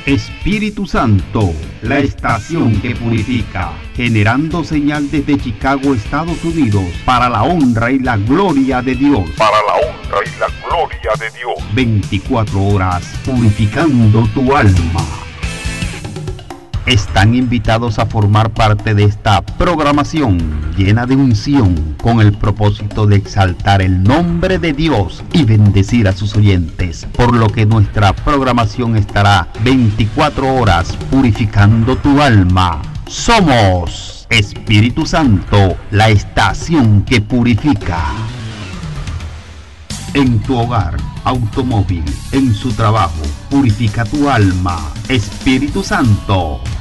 Espíritu Santo, la estación que purifica, generando señal desde Chicago, Estados Unidos, para la honra y la gloria de Dios. Para la honra y la gloria de Dios. 24 horas purificando tu alma. Están invitados a formar parte de esta programación llena de unción con el propósito de exaltar el nombre de Dios y bendecir a sus oyentes, por lo que nuestra programación estará 24 horas purificando tu alma. Somos Espíritu Santo, la estación que purifica. En tu hogar, automóvil, en su trabajo, purifica tu alma. Espíritu Santo.